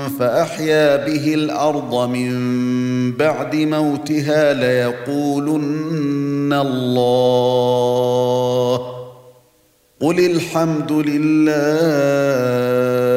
فأحيا به الأرض من بعد موتها ليقولن الله قل الحمد لله